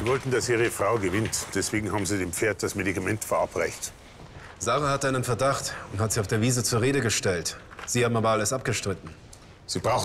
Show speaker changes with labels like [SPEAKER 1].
[SPEAKER 1] Sie wollten, dass Ihre Frau gewinnt. Deswegen haben Sie dem Pferd das Medikament verabreicht.
[SPEAKER 2] Sarah hatte einen Verdacht und hat sie auf der Wiese zur Rede gestellt. Sie haben aber alles abgestritten.
[SPEAKER 1] Sie braucht